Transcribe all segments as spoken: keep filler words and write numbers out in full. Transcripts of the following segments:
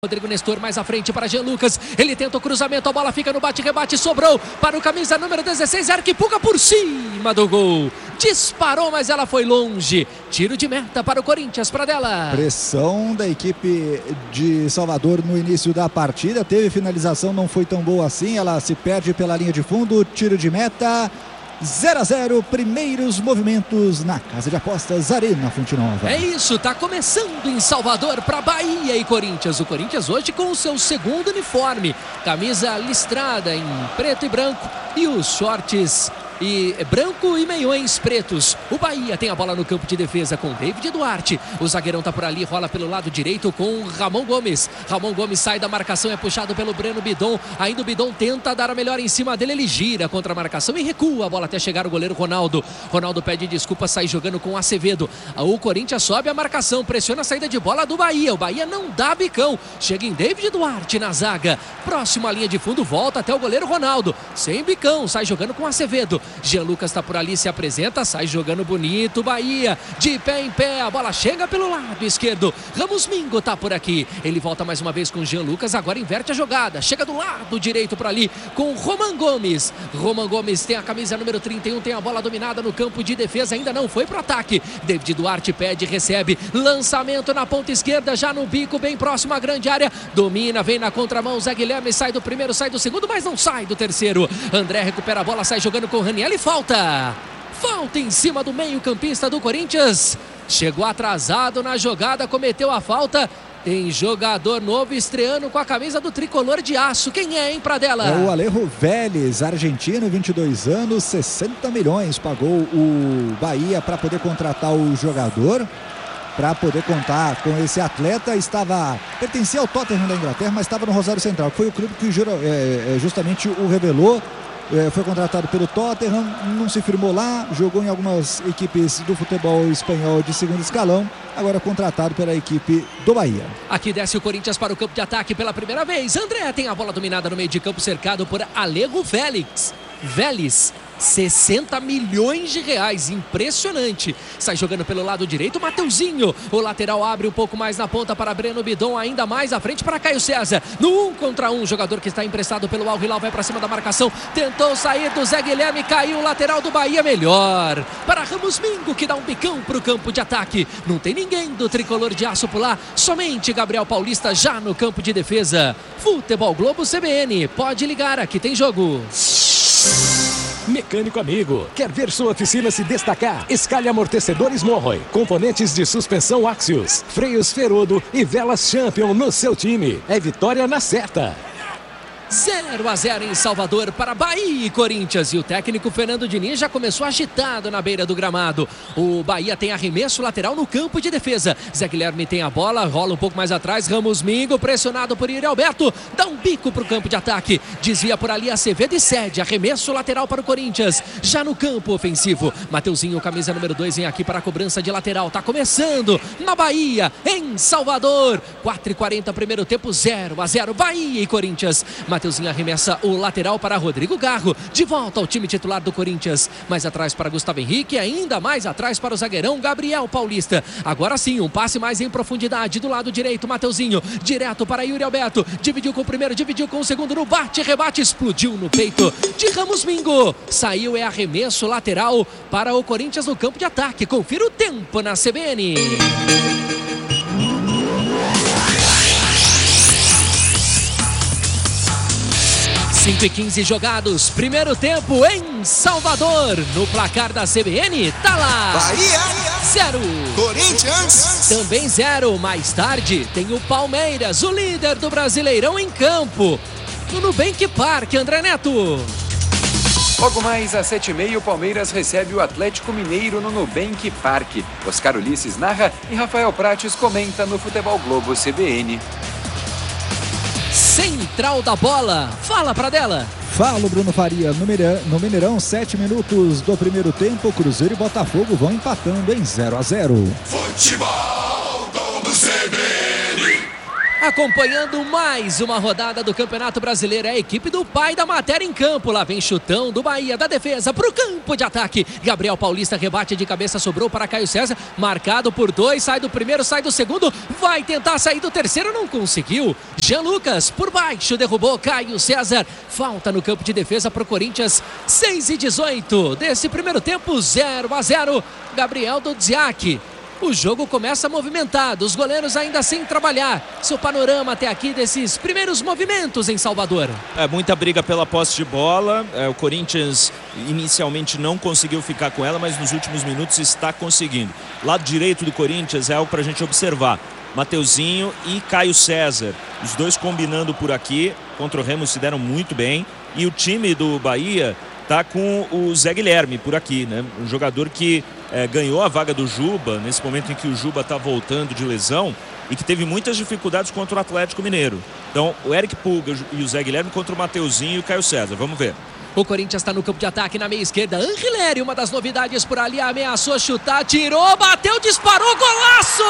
Rodrigo Nestor mais à frente para Jean Lucas, ele tenta o cruzamento, a bola fica no bate-rebate, sobrou para o camisa número dezesseis, Eric Puga por cima do gol, disparou, mas ela foi longe, tiro de meta para o Corinthians, para dela. Pressão da equipe de Salvador no início da partida, teve finalização, não foi tão boa assim, ela se perde pela linha de fundo, tiro de meta. zero a zero, primeiros movimentos na Casa de Apostas Arena Fonte Nova. É isso, tá começando em Salvador para Bahia e Corinthians. O Corinthians hoje com o seu segundo uniforme, camisa listrada em preto e branco e os shorts e branco e meiões pretos. O Bahia tem a bola no campo de defesa com David Duarte. O zagueirão tá por ali, rola pelo lado direito com Ramon Gomes. Ramon Gomes sai da marcação, é puxado pelo Breno Bidon. Ainda o Bidon tenta dar a melhor em cima dele, ele gira contra a marcação e recua a bola até chegar o goleiro Ronaldo. Ronaldo pede desculpa, sai jogando com Acevedo. O Corinthians sobe a marcação, pressiona a saída de bola do Bahia. O Bahia não dá bicão. Chega em David Duarte na zaga. Próxima linha de fundo, volta até o goleiro Ronaldo. Sem bicão, sai jogando com Acevedo. Jean Lucas está por ali, se apresenta, sai jogando bonito, Bahia, de pé em pé, a bola chega pelo lado esquerdo, Ramos Mingo está por aqui, ele volta mais uma vez com Jean Lucas, agora inverte a jogada, chega do lado direito por ali, com Roman Gomes, Roman Gomes tem a camisa número trinta e um, tem a bola dominada no campo de defesa, ainda não foi pro ataque, David Duarte pede, recebe, lançamento na ponta esquerda, já no bico, bem próximo à grande área, domina, vem na contramão, Zé Guilherme sai do primeiro, sai do segundo, mas não sai do terceiro, André recupera a bola, sai jogando com o Raniel e falta, falta em cima do meio campista do Corinthians, chegou atrasado na jogada, cometeu a falta, tem jogador novo estreando com a camisa do tricolor de aço, quem é, hein, Pradella? É o Alejo Vélez, argentino, vinte e dois anos, sessenta milhões pagou o Bahia para poder contratar o jogador, para poder contar com esse atleta, estava, pertencia ao Tottenham da Inglaterra, mas estava no Rosário Central, que foi o clube que é, justamente o revelou. É, foi contratado pelo Tottenham, não se firmou lá, jogou em algumas equipes do futebol espanhol de segundo escalão, agora contratado pela equipe do Bahia. Aqui desce o Corinthians para o campo de ataque pela primeira vez. André tem a bola dominada no meio de campo, cercado por Alejo Vélez. Vélez, sessenta milhões de reais, impressionante. Sai jogando pelo lado direito, Mateuzinho. O lateral abre um pouco mais na ponta para Breno Bidon, ainda mais à frente para Caio César. No um contra um, jogador que está emprestado pelo Al Hilal vai para cima da marcação. Tentou sair do Zé Guilherme, caiu o lateral do Bahia, melhor para Ramos Mingo, que dá um bicão para o campo de ataque. Não tem ninguém do tricolor de aço por lá, somente Gabriel Paulista já no campo de defesa. Futebol Globo C B N, pode ligar, aqui tem jogo. Mecânico amigo, quer ver sua oficina se destacar? Escalhe amortecedores Morroy, componentes de suspensão Axios, freios Ferodo e velas Champion no seu time. É vitória na certa. zero a zero em Salvador para Bahia e Corinthians. E o técnico Fernando Diniz já começou agitado na beira do gramado. O Bahia tem arremesso lateral no campo de defesa. Zé Guilherme tem a bola, rola um pouco mais atrás. Ramos Mingo, pressionado por Yuri Alberto, dá um bico para o campo de ataque. Desvia por ali Acevedo e cede. Arremesso lateral para o Corinthians. Já no campo ofensivo, Mateuzinho, camisa número dois, vem aqui para a cobrança de lateral. Tá começando na Bahia, em Salvador. quatro e quarenta, primeiro tempo, zero a zero. Bahia e Corinthians. Mateuzinho arremessa o lateral para Rodrigo Garro, de volta ao time titular do Corinthians, mais atrás para Gustavo Henrique, ainda mais atrás para o zagueirão Gabriel Paulista. Agora sim, um passe mais em profundidade do lado direito, Mateuzinho, direto para Yuri Alberto, dividiu com o primeiro, dividiu com o segundo, no bate, rebate, explodiu no peito de Ramos Mingo, saiu, é arremesso lateral para o Corinthians no campo de ataque. Confira o tempo na C B N. cinco e quinze jogados, primeiro tempo em Salvador, no placar da C B N, tá lá, Bahia, zero, Corinthians, também zero, mais tarde tem o Palmeiras, o líder do Brasileirão em campo, no Nubank Park, André Neto. Logo mais às sete e meia, o Palmeiras recebe o Atlético Mineiro no Nubank Park. Oscar Ulisses narra e Rafael Prates comenta no Futebol Globo C B N. Central da bola, fala Pradella. Fala, Bruno Faria, no Mineirão, no Mineirão, sete minutos do primeiro tempo, Cruzeiro e Botafogo vão empatando em zero a zero. Futebol Globo C B N. Acompanhando mais uma rodada do Campeonato Brasileiro, é a equipe do pai da matéria em campo. Lá vem chutão do Bahia, da defesa para o campo de ataque. Gabriel Paulista rebate de cabeça, sobrou para Caio César, marcado por dois, sai do primeiro, sai do segundo, vai tentar sair do terceiro, não conseguiu. Jean Lucas por baixo, derrubou Caio César. Falta no campo de defesa para o Corinthians, seis e dezoito desse primeiro tempo, zero a zero. Gabriel Dodziak. O jogo começa movimentado, os goleiros ainda sem trabalhar. Seu panorama até aqui desses primeiros movimentos em Salvador. É muita briga pela posse de bola. É, o Corinthians inicialmente não conseguiu ficar com ela, mas nos últimos minutos está conseguindo. Lado direito do Corinthians é algo para a gente observar. Mateuzinho e Caio César, os dois combinando por aqui. Contra o Remo se deram muito bem. E o time do Bahia tá com o Zé Guilherme por aqui, né? Um jogador que é, ganhou a vaga do Juba nesse momento em que o Juba está voltando de lesão e que teve muitas dificuldades contra o Atlético Mineiro. Então, o Eric Pulga e o Zé Guilherme contra o Mateuzinho e o Caio César. Vamos ver. O Corinthians está no campo de ataque na meia esquerda. Anrileri, uma das novidades por ali, ameaçou chutar, tirou, bateu, disparou, golaço!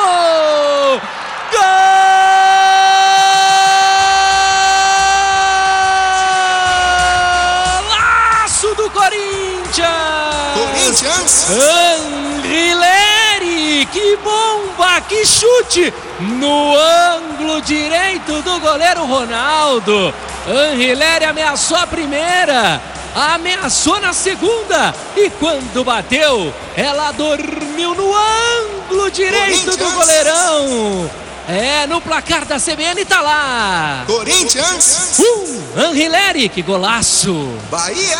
Golaço do Corinthians! Corinthians! Anrileri, que bomba, que chute no ângulo direito do goleiro Ronaldo. Anrileri ameaçou a primeira, ameaçou na segunda e quando bateu, ela dormiu no ângulo direito do goleirão. É, no placar da C B N tá lá. Corinthians! Um, Anrileri, que golaço. Bahia!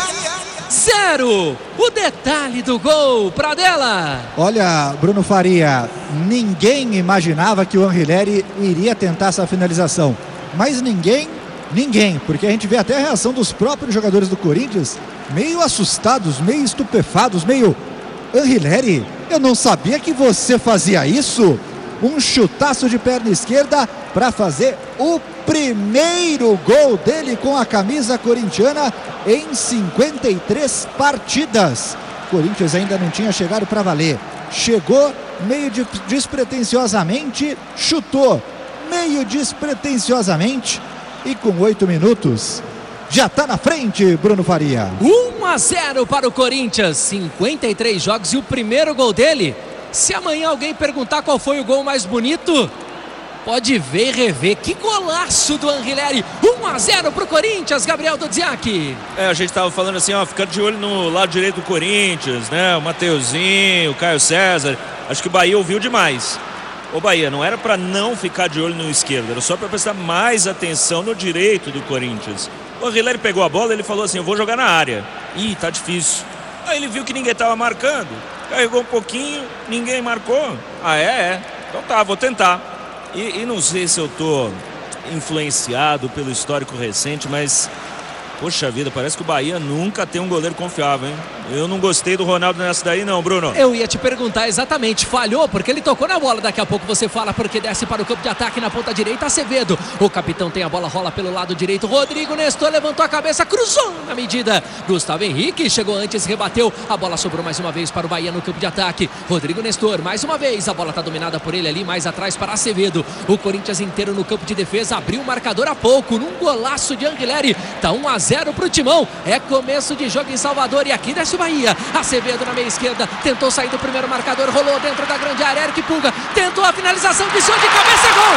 Zero, o detalhe do gol, Pradella. Olha, Bruno Faria, ninguém imaginava que o Anrileri iria tentar essa finalização. Mas ninguém, ninguém, porque a gente vê até a reação dos próprios jogadores do Corinthians, meio assustados, meio estupefados, meio... Anrileri, eu não sabia que você fazia isso. Um chutaço de perna esquerda para fazer o primeiro gol dele com a camisa corintiana em cinquenta e três partidas. Corinthians ainda não tinha chegado para valer. Chegou meio de, despretensiosamente, chutou meio despretensiosamente e com oito minutos já está na frente, Bruno Faria. um a zero para o Corinthians, cinquenta e três jogos e o primeiro gol dele. Se amanhã alguém perguntar qual foi o gol mais bonito, pode ver e rever. Que golaço do Anrileri. um a zero para o Corinthians, Gabriel Dodziak. É, a gente estava falando assim, ó, ficar de olho no lado direito do Corinthians, né? O Mateuzinho, o Caio César. Acho que o Bahia ouviu demais. Ô Bahia, não era para não ficar de olho no esquerdo, era só para prestar mais atenção no direito do Corinthians. O Anrileri pegou a bola, ele falou assim, eu vou jogar na área. Ih, tá difícil. Aí ele viu que ninguém estava marcando, carregou um pouquinho, ninguém marcou. Ah, é? É. Então tá, vou tentar. E, e não sei se eu tô influenciado pelo histórico recente, mas... Poxa vida, parece que o Bahia nunca tem um goleiro confiável, hein? Eu não gostei do Ronaldo nessa daí não, Bruno. Eu ia te perguntar exatamente, falhou porque ele tocou na bola, daqui a pouco você fala porque desce para o campo de ataque na ponta direita, Acevedo. O capitão tem a bola, rola pelo lado direito, Rodrigo Nestor levantou a cabeça, cruzou na medida. Gustavo Henrique chegou antes, rebateu, a bola sobrou mais uma vez para o Bahia no campo de ataque. Rodrigo Nestor, mais uma vez, a bola está dominada por ele ali, mais atrás para Acevedo. O Corinthians inteiro no campo de defesa, abriu o marcador há pouco, num golaço de Anrileri, tá um a zero pro Timão, é começo de jogo em Salvador e aqui desce o Bahia. Acevedo na meia esquerda, tentou sair do primeiro marcador, rolou dentro da grande área, Eric Pulga tentou a finalização, pisou de cabeça, gol!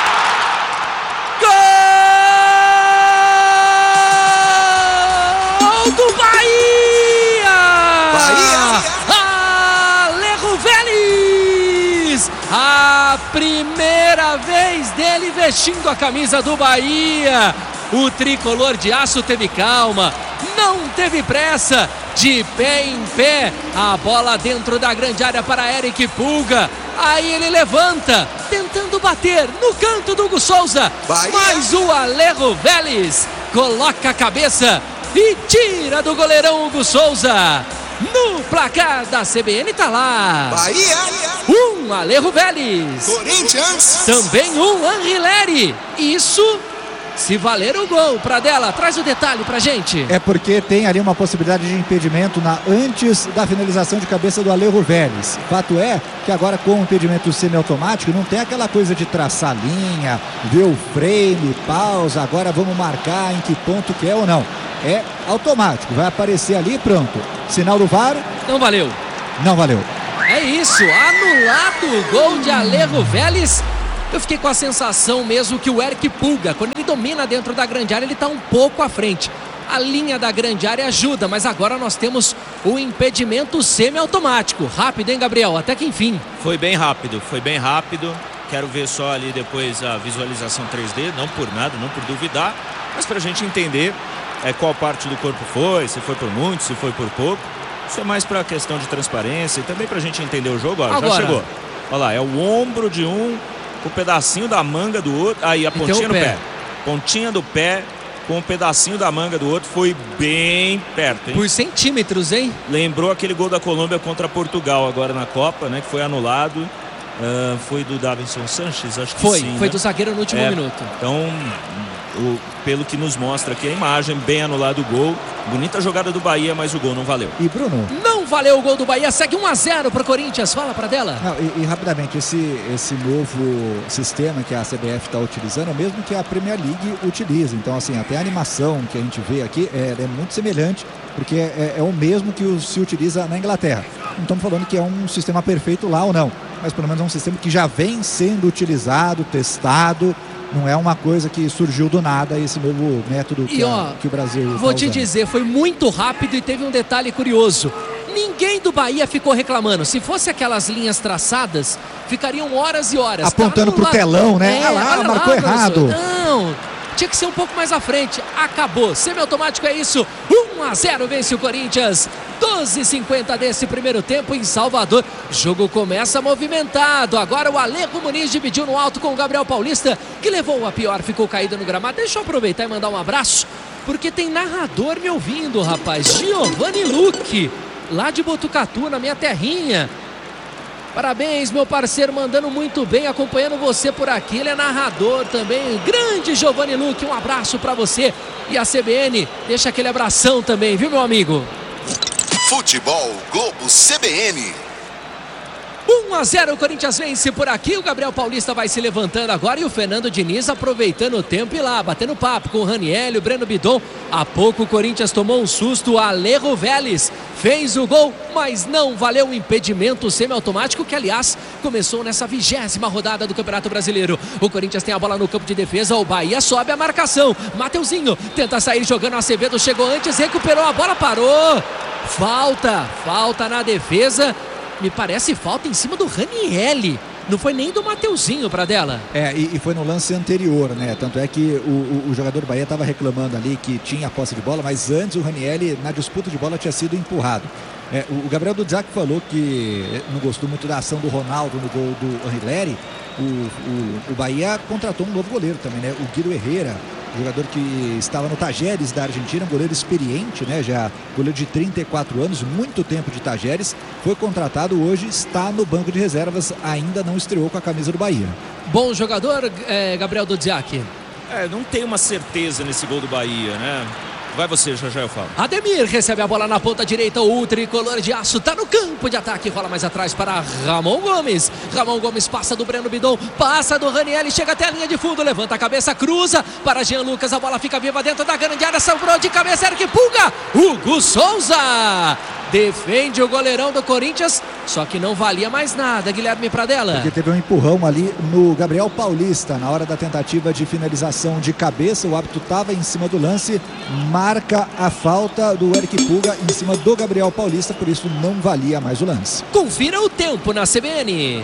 Gol do Bahia! Bahia! Alejo Vélez! A primeira vez dele vestindo a camisa do Bahia. O tricolor de aço teve calma, não teve pressa, de pé em pé, a bola dentro da grande área para Eric Pulga. Aí ele levanta, tentando bater no canto do Hugo Souza, Bahia. Mas o Alejo Vélez coloca a cabeça e tira do goleirão Hugo Souza. No placar da C B N tá lá. Bahia! Um Alejo Vélez. Corinthians! Também um Anrileri. Isso Se valer o gol, Pradella, traz o detalhe pra gente. É porque tem ali uma possibilidade de impedimento na, antes da finalização de cabeça do Alejo Vélez. Fato é que agora com o impedimento semiautomático não tem aquela coisa de traçar linha, ver o frame, pausa, agora vamos marcar em que ponto que é ou não. É automático, vai aparecer ali, pronto. Sinal do V A R. Não valeu. Não valeu. É isso, anulado o gol de Alejo Vélez. Eu fiquei com a sensação mesmo que o Eric Pulga, quando ele domina dentro da grande área, ele está um pouco à frente. A linha da grande área ajuda, mas agora nós temos o impedimento semiautomático. Rápido, hein, Gabriel? Até que enfim. Foi bem rápido, foi bem rápido. Quero ver só ali depois a visualização três D, não por nada, não por duvidar, mas para a gente entender é, qual parte do corpo foi, se foi por muito, se foi por pouco. Isso é mais para questão de transparência e também para a gente entender o jogo. Ó, já chegou. Olha lá, é o ombro de um, o pedacinho da manga do outro. Aí a pontinha no pé. pé. Pontinha do pé com o pedacinho da manga do outro. Foi bem perto, hein? Por centímetros, hein? Lembrou aquele gol da Colômbia contra Portugal agora na Copa, né? Que foi anulado. Uh, foi do Davinson Sanches, acho que foi, sim. Foi né? do zagueiro no último é, minuto. Então, o, pelo que nos mostra aqui a imagem, bem anulado o gol. Bonita jogada do Bahia, mas o gol não valeu. E Bruno? Não valeu o gol do Bahia, segue um a zero para o Corinthians. Fala, Pradella. Não, e, e rapidamente, esse, esse novo sistema que a C B F está utilizando é o mesmo que a Premier League utiliza. Então, assim, até a animação que a gente vê aqui é, é muito semelhante, porque é, é o mesmo que o, se utiliza na Inglaterra. Não estamos falando que é um sistema perfeito lá ou não, mas pelo menos é um sistema que já vem sendo utilizado, testado. Não é uma coisa que surgiu do nada, esse novo método que, e, ó, a, que o Brasil vou tá te usando. dizer, foi muito rápido e teve um detalhe curioso. Ninguém do Bahia ficou reclamando. Se fosse aquelas linhas traçadas, ficariam horas e horas. Apontando pro telão, né? É, ah lá, olha marcou lá, errado. Não, tinha que ser um pouco mais à frente. Acabou. Semiautomático é isso. um a zero vence o Corinthians. doze e cinquenta desse primeiro tempo em Salvador. Jogo começa movimentado. Agora o Alejo Muniz dividiu no alto com o Gabriel Paulista, que levou a pior, ficou caído no gramado. Deixa eu aproveitar e mandar um abraço, porque tem narrador me ouvindo, rapaz. Giovanni Luque, lá de Botucatu, na minha terrinha. Parabéns, meu parceiro, mandando muito bem, acompanhando você por aqui. Ele é narrador também. Grande Giovanni Luque, um abraço pra você. E a C B N, deixa aquele abração também, viu, meu amigo? Futebol Globo C B N. um a zero, o Corinthians vence por aqui. O Gabriel Paulista vai se levantando agora e o Fernando Diniz aproveitando o tempo e lá, batendo papo com o Raniel, o Breno Bidon. Há pouco o Corinthians tomou um susto. O Alejo Vélez fez o gol, mas não valeu o impedimento semiautomático, que aliás começou nessa vigésima rodada do Campeonato Brasileiro. O Corinthians tem a bola no campo de defesa, o Bahia sobe a marcação. Mateuzinho tenta sair jogando, Acevedo chegou antes, recuperou a bola, parou. Falta, falta na defesa. Me parece falta em cima do Raniel. Não foi nem do Mateuzinho, Pradella. É, e, e foi no lance anterior, né? Tanto é que o, o, o jogador do Bahia estava reclamando ali que tinha a posse de bola, mas antes o Raniel, na disputa de bola, tinha sido empurrado. É, o, o Gabriel Dudzak falou que não gostou muito da ação do Ronaldo no gol do Anrileri. O, o, o Bahia contratou um novo goleiro também, né? O Guido Herrera, jogador que estava no Tajeres da Argentina, um goleiro experiente, né? Já goleiro de trinta e quatro anos, muito tempo de Tajeres, foi contratado hoje, está no banco de reservas, ainda não estreou com a camisa do Bahia. Bom jogador, é, Gabriel Dudziak. É, não tem uma certeza nesse gol do Bahia, né? Vai você, já já eu falo. Ademir recebe a bola na ponta direita, o tricolor de aço tá no campo de ataque, rola mais atrás para Ramon Gomes. Ramon Gomes passa do Breno Bidon, passa do Raniel, chega até a linha de fundo, levanta a cabeça, cruza para Jean Lucas, a bola fica viva dentro da grande área, sobrou de cabeça, Eric Pulga, Hugo Souza defende o goleirão do Corinthians, só que não valia mais nada, Guilherme Pradella. Porque teve um empurrão ali no Gabriel Paulista, na hora da tentativa de finalização de cabeça, o árbitro estava em cima do lance, marca a falta do Eric Pulga em cima do Gabriel Paulista, por isso não valia mais o lance. Confira o tempo na C B N.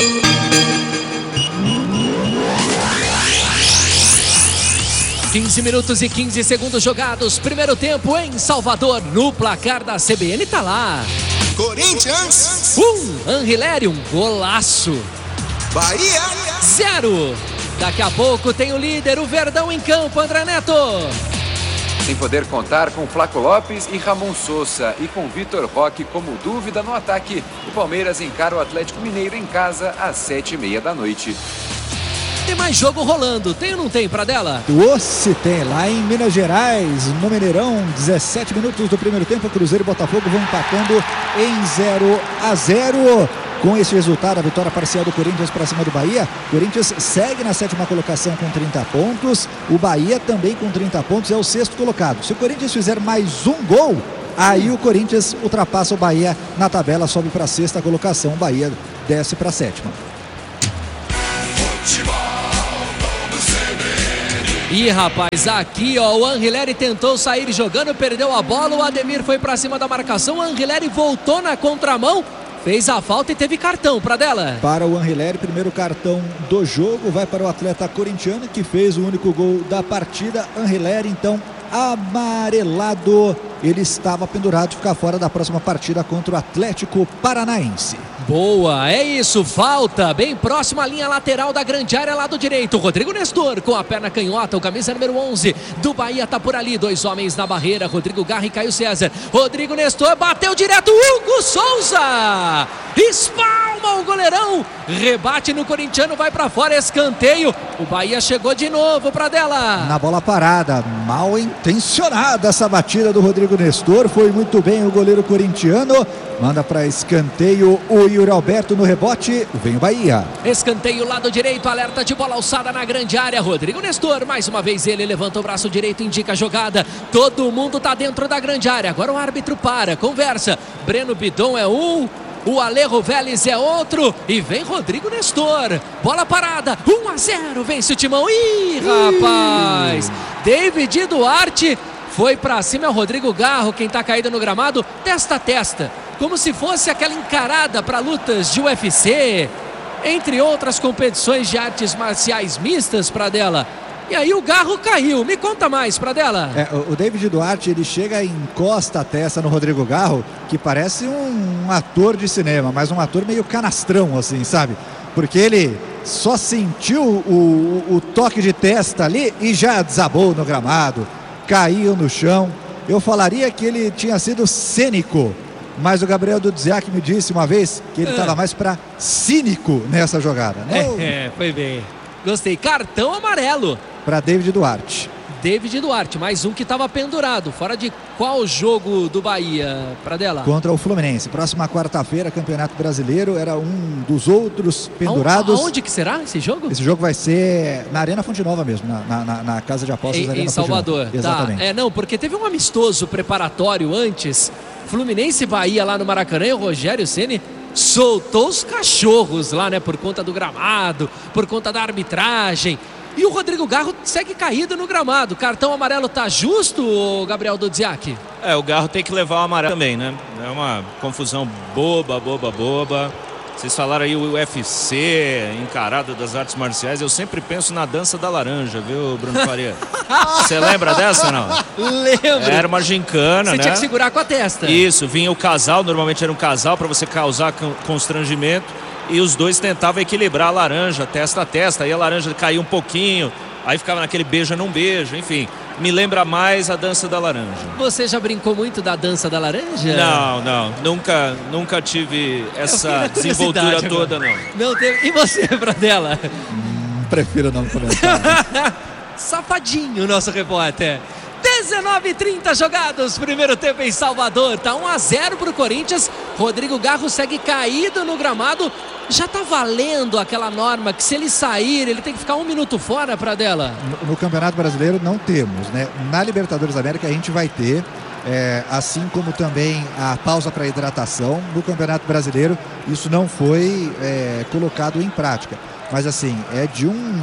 quinze minutos e quinze segundos jogados. Primeiro tempo em Salvador. No placar da C B N tá lá. Corinthians. Um. Anrileri, um golaço. Bahia. Zero. Daqui a pouco tem o líder, o Verdão em campo, André Neto. Sem poder contar com Flaco Lopes e Ramon Sousa e com Vitor Roque como dúvida no ataque, o Palmeiras encara o Atlético Mineiro em casa às sete e meia da noite. tem mais jogo rolando. Tem ou não tem, Pradella? O se tem, lá em Minas Gerais, no Mineirão, dezessete minutos do primeiro tempo, Cruzeiro e Botafogo vão empatando em zero a zero. Com esse resultado, a vitória parcial do Corinthians para cima do Bahia, o Corinthians segue na sétima colocação com trinta pontos, o Bahia também com trinta pontos, é o sexto colocado. Se o Corinthians fizer mais um gol, aí o Corinthians ultrapassa o Bahia na tabela, sobe para a sexta colocação, o Bahia desce para a sétima. Ih, rapaz, aqui ó, o Angileri tentou sair jogando, perdeu a bola, o Ademir foi para cima da marcação, o Angileri voltou na contramão, fez a falta e teve cartão, Pradella. Para o Angileri, primeiro cartão do jogo, vai para o atleta corintiano que fez o único gol da partida. Angileri, então, amarelado. Ele estava pendurado de ficar fora da próxima partida contra o Atlético Paranaense. Boa, é isso, falta bem próximo à linha lateral da grande área, lado direito. Rodrigo Nestor com a perna canhota, o camisa número onze do Bahia tá por ali, dois homens na barreira, Rodrigo Garra e Caio César. Rodrigo Nestor bateu direto, Hugo Souza espalma o goleirão, rebate no corintiano, vai pra fora, escanteio. O Bahia chegou de novo, Pradella. Na bola parada, mal intencionada essa batida do Rodrigo Nestor, foi muito bem o goleiro corintiano, manda para escanteio o Yuri Alberto no rebote, vem o Bahia. Escanteio lado direito, alerta de bola alçada na grande área, Rodrigo Nestor, mais uma vez ele levanta o braço direito, indica a jogada, todo mundo tá dentro da grande área, agora o árbitro para, conversa, Breno Bidon é um, o Alejo Vélez é outro e vem Rodrigo Nestor, bola parada, um a zero, vence o Timão. Ih, rapaz, Ih. David Duarte foi pra cima, é o Rodrigo Garro quem tá caído no gramado, testa a testa, como se fosse aquela encarada para lutas de U F C, entre outras competições de artes marciais mistas, Pradella. E aí o Garro caiu. Me conta mais, Pradella. É, o David Duarte, ele chega e encosta a testa no Rodrigo Garro, que parece um, um ator de cinema, mas um ator meio canastrão, assim, sabe? Porque ele só sentiu o, o, o toque de testa ali e já desabou no gramado, caiu no chão. Eu falaria que ele tinha sido cênico, mas o Gabriel Dudziak me disse uma vez que ele estava é. mais para cínico nessa jogada. Não... É, é, foi bem. Gostei. Cartão amarelo para David Duarte. David Duarte, mais um que estava pendurado. Fora de qual jogo do Bahia, Pradella? Contra o Fluminense. Próxima quarta-feira, Campeonato Brasileiro. Era um dos outros pendurados. Aonde que será esse jogo? Esse jogo vai ser na Arena Fonte Nova mesmo, na, na, na Casa de Apostas. Em, Arena em Salvador. Fonte Nova. Exatamente. Tá. É, não, porque teve um amistoso preparatório antes. Fluminense e Bahia lá no Maracanã, e o Rogério Ceni soltou os cachorros lá, né? Por conta do gramado, por conta da arbitragem. E o Rodrigo Garro segue caído no gramado. Cartão amarelo tá justo, Gabriel Dudziak? É, o Garro tem que levar o amarelo também, né? É uma confusão boba, boba, boba. Vocês falaram aí o U F C, encarada das artes marciais. Eu sempre penso na dança da laranja, viu, Bruno Faria? Você lembra dessa, não? Lembro. Era uma gincana, você né? Tinha que segurar com a testa. Isso, vinha o casal, normalmente era um casal para você causar constrangimento. E os dois tentavam equilibrar a laranja, testa a testa. Aí a laranja caía um pouquinho, aí ficava naquele beija não beija, enfim. Me lembra mais a dança da laranja. Você já brincou muito da dança da laranja? Não, não. Nunca, nunca tive essa desenvoltura toda, não. Não teve. E você, Pradella? Hum, prefiro não comentar. Safadinho, nosso repórter. dezenove e trinta jogados, primeiro tempo em Salvador, tá um a zero pro Corinthians. Rodrigo Garro segue caído no gramado. Já tá valendo aquela norma que se ele sair, ele tem que ficar um minuto fora, Pradella? No, no Campeonato Brasileiro não temos, né? Na Libertadores da América a gente vai ter, é, assim como também a pausa para hidratação. No Campeonato Brasileiro isso não foi é, colocado em prática. Mas assim, é de um...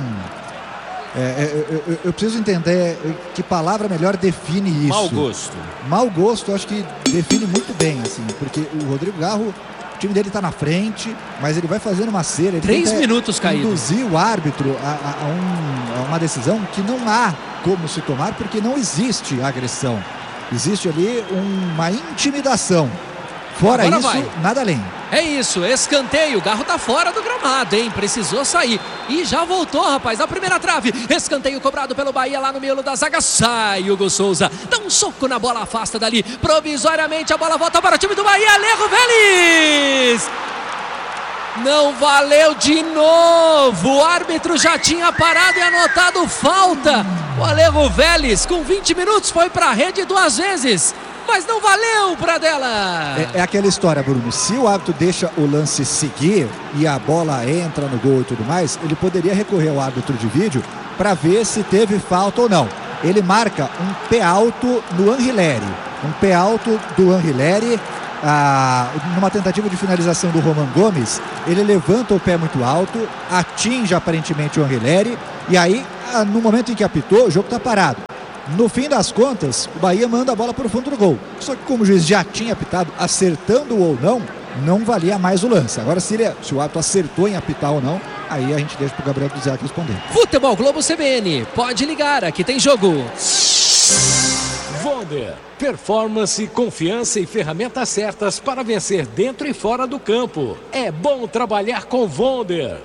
É, eu, eu, eu preciso entender que palavra melhor define isso. Mau gosto. Mau gosto, eu acho que define muito bem, assim, porque o Rodrigo Garro, o time dele está na frente, mas ele vai fazendo uma cera. Ele Três minutos caído. Induzir o árbitro a, a, a, um, a uma decisão que não há como se tomar, porque não existe agressão. Existe ali uma intimidação. Fora Agora isso, vai. nada além. É isso, escanteio, o Garro tá fora do gramado, hein? Precisou sair. E já voltou, rapaz, a primeira trave. Escanteio cobrado pelo Bahia lá no meio da zaga. Sai Hugo Souza, dá um soco na bola, afasta dali. Provisoriamente a bola volta para o time do Bahia. Alejo Vélez! Não valeu de novo. O árbitro já tinha parado e anotado falta. O Alejo Vélez, com vinte minutos, foi para a rede duas vezes. Mas não valeu, Pradella. É, é aquela história, Bruno. Se o árbitro deixa o lance seguir e a bola entra no gol e tudo mais, ele poderia recorrer ao árbitro de vídeo para ver se teve falta ou não. Ele marca um pé alto no Anrileri. Um pé alto do Anrileri. Ah, numa tentativa de finalização do Roman Gomes, ele levanta o pé muito alto, atinge aparentemente o Anrileri, e aí, no momento em que apitou, o jogo está parado. No fim das contas, o Bahia manda a bola para o fundo do gol. Só que como o juiz já tinha apitado, acertando ou não, não valia mais o lance. Agora, se, ele, se o árbitro acertou em apitar ou não, aí a gente deixa para o Gabriel Duziak responder. Futebol Globo C B N, pode ligar, aqui tem jogo. Vonder, performance, confiança e ferramentas certas para vencer dentro e fora do campo. É bom trabalhar com Vonder.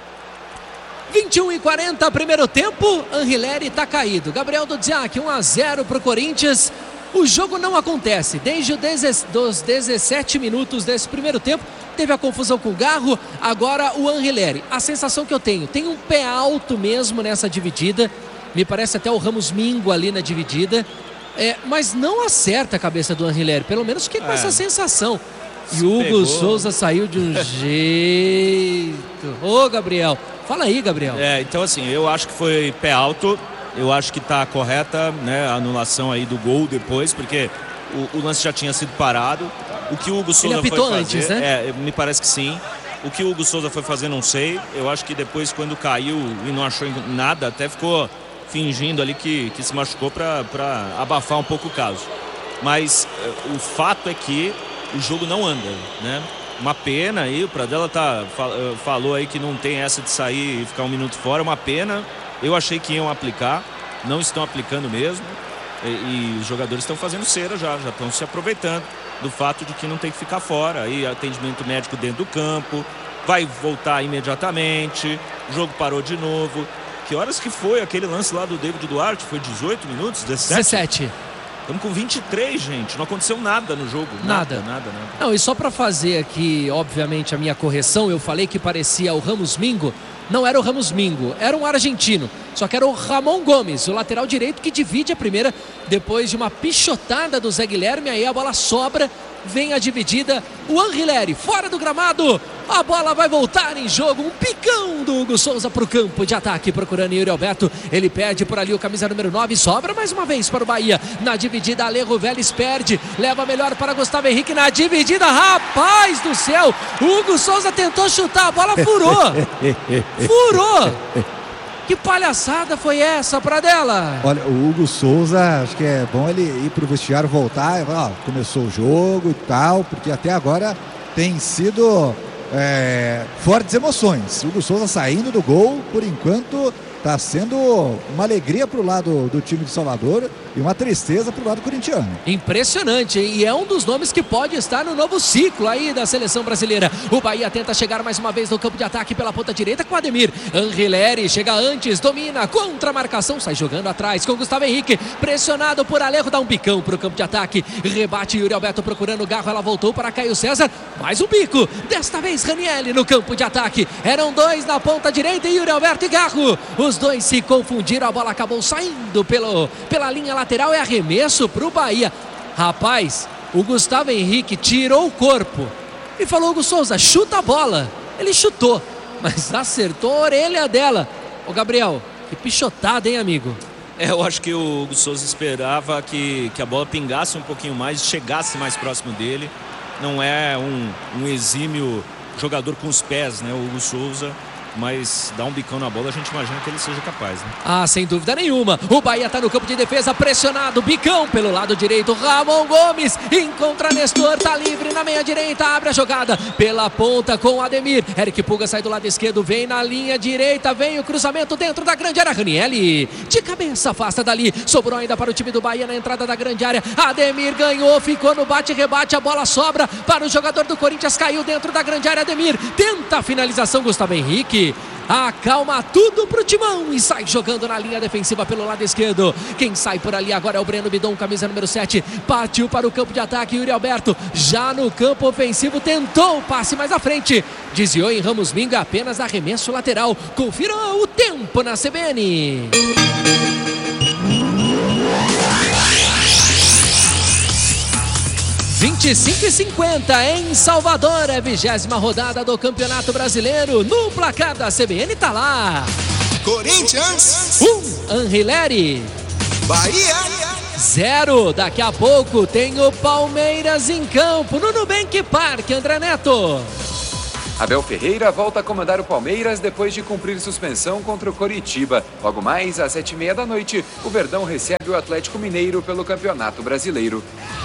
vinte e um e quarenta, primeiro tempo, Anrileri está caído. Gabriel Duziak, um a zero para o Corinthians. O jogo não acontece. Desde os dezessete minutos desse primeiro tempo, teve a confusão com o Garro, agora o Anrileri. A sensação que eu tenho, tem um pé alto mesmo nessa dividida. Me parece até o Ramos Mingo ali na dividida. É, mas não acerta a cabeça do Anrileri, pelo menos fiquei com é. essa sensação. E o Hugo Pegou. Souza saiu de um jeito. Ô, Gabriel, fala aí, Gabriel. É, então assim, eu acho que foi pé alto. Eu acho que está correta, né, a anulação aí do gol depois, porque o, o lance já tinha sido parado. O que o Hugo Souza Ele apitou foi fazer, antes, né? É, me parece que sim. O que o Hugo Souza foi fazer, não sei. Eu acho que depois, quando caiu e não achou nada, até ficou fingindo ali que, que se machucou para abafar um pouco o caso. Mas o fato é que o jogo não anda, né? Uma pena aí, o Pradella tá, falou aí que não tem essa de sair e ficar um minuto fora, uma pena. Eu achei que iam aplicar, não estão aplicando mesmo. E, e os jogadores estão fazendo cera já, já estão se aproveitando do fato de que não tem que ficar fora. Aí atendimento médico dentro do campo, vai voltar imediatamente, o jogo parou de novo. Que horas que foi aquele lance lá do David Duarte? Foi dezoito minutos? dezessete? dezessete. Estamos com vinte e três, gente. Não aconteceu nada no jogo. Nada. Nada, nada, nada. Não, e só para fazer aqui, obviamente, a minha correção, eu falei que parecia o Ramos Mingo. Não era o Ramos Mingo, era um argentino. Só que era o Ramon Gomes, o lateral direito, que divide a primeira depois de uma pichotada do Zé Guilherme. Aí a bola sobra, vem a dividida. O Anrileri fora do gramado. A bola vai voltar em jogo. Um picão do Hugo Souza para o campo de ataque, procurando Yuri Alberto. Ele perde por ali o camisa número nove. Sobra mais uma vez para o Bahia. Na dividida, Alejo Vélez perde. Leva melhor para Gustavo Henrique na dividida. Rapaz do céu! O Hugo Souza tentou chutar, a bola furou. Furou! Que palhaçada foi essa, Pradella? Olha, o Hugo Souza, acho que é bom ele ir pro vestiário, voltar, ó, começou o jogo e tal, porque até agora tem sido é, fortes emoções. O Hugo Souza saindo do gol, por enquanto, está sendo uma alegria pro lado do time de Salvador e uma tristeza pro lado corintiano. Impressionante, e é um dos nomes que pode estar no novo ciclo aí da seleção brasileira. O Bahia tenta chegar mais uma vez no campo de ataque pela ponta direita com Ademir. Anrileri chega antes, domina, contra a marcação, sai jogando atrás com Gustavo Henrique, pressionado por Alejo, dá um bicão pro campo de ataque, rebate Yuri Alberto procurando o Garro, ela voltou para Caio César, mais um bico, desta vez Ranieri no campo de ataque, eram dois na ponta direita, Yuri Alberto e Garro, os dois se confundiram, a bola acabou saindo pelo, pela linha lateral, é arremesso pro Bahia. Rapaz, o Gustavo Henrique tirou o corpo e falou: Hugo Souza, chuta a bola. Ele chutou, mas acertou a orelha dela. Ô Gabriel, que pichotada, hein, amigo? É, eu acho que o Hugo Souza esperava que, que a bola pingasse um pouquinho mais, chegasse mais próximo dele. Não é um, um exímio jogador com os pés, né, o Hugo Souza. Mas dá um bicão na bola, a gente imagina que ele seja capaz, né? Ah, sem dúvida nenhuma. O Bahia está no campo de defesa, pressionado, bicão pelo lado direito. Ramon Gomes encontra Nestor, tá livre na meia direita, abre a jogada pela ponta com o Ademir. Eric Puga sai do lado esquerdo, vem na linha direita, vem o cruzamento dentro da grande área. Ranieri de cabeça, afasta dali. Sobrou ainda para o time do Bahia na entrada da grande área. Ademir ganhou, ficou no bate-rebate, a bola sobra para o jogador do Corinthians, caiu dentro da grande área. Ademir tenta a finalização, Gustavo Henrique Henrique acalma tudo pro Timão e sai jogando na linha defensiva pelo lado esquerdo. Quem sai por ali agora é o Breno Bidon, camisa número sete. Partiu para o campo de ataque, Yuri Alberto já no campo ofensivo, tentou o passe mais à frente, desviou em Ramos Mingo, apenas arremesso lateral. Confira o tempo na C B N. vinte e cinco e cinquenta em Salvador, é a vigésima rodada do Campeonato Brasileiro. No placar da C B N tá lá: Corinthians um, Anrileri, Bahia zero. Daqui a pouco tem o Palmeiras em campo no Nubank Park. André Neto. Abel Ferreira volta a comandar o Palmeiras depois de cumprir suspensão contra o Coritiba. Logo mais, às sete e meia da noite, o Verdão recebe o Atlético Mineiro pelo Campeonato Brasileiro.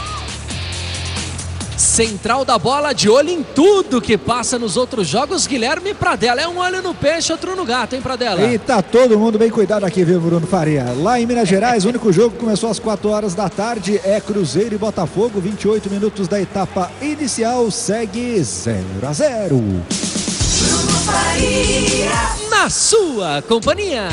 Central da bola, de olho em tudo que passa nos outros jogos, Guilherme Pradella. É um olho no peixe, outro no gato, hein, Pradella? E tá todo mundo bem cuidado aqui, viu, Bruno Faria? Lá em Minas Gerais, o único jogo que começou às quatro horas da tarde é Cruzeiro e Botafogo. vinte e oito minutos da etapa inicial, segue zero a zero. Bruno Faria. Na sua companhia.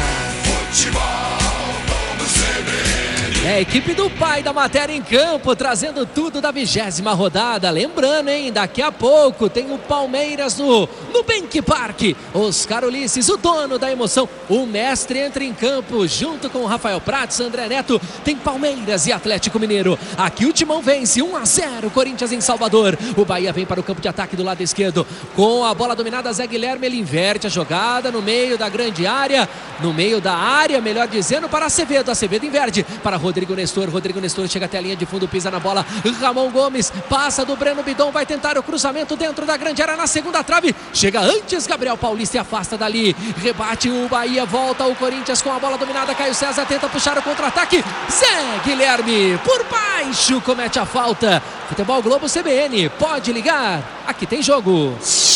É a equipe do pai da matéria em campo, trazendo tudo da vigésima rodada. Lembrando, hein, daqui a pouco tem o Palmeiras no Nubank Park. Oscar Ulisses, o dono da emoção, o mestre, entra em campo junto com o Rafael Prats, André Neto. Tem Palmeiras e Atlético Mineiro. Aqui o Timão vence um a zero, Corinthians em Salvador. O Bahia vem para o campo de ataque do lado esquerdo. Com a bola dominada, Zé Guilherme, ele inverte a jogada no meio da grande área. No meio da área, melhor dizendo, para Acevedo. Acevedo inverte para Rodrigo Nestor. Rodrigo Nestor chega até a linha de fundo, pisa na bola. Ramon Gomes passa do Breno Bidon, vai tentar o cruzamento dentro da grande área na segunda trave. Chega antes Gabriel Paulista e afasta dali. Rebate o Bahia, volta o Corinthians com a bola dominada. Caio César tenta puxar o contra-ataque. Zé Guilherme por baixo comete a falta. Futebol Globo C B N, pode ligar, aqui tem jogo.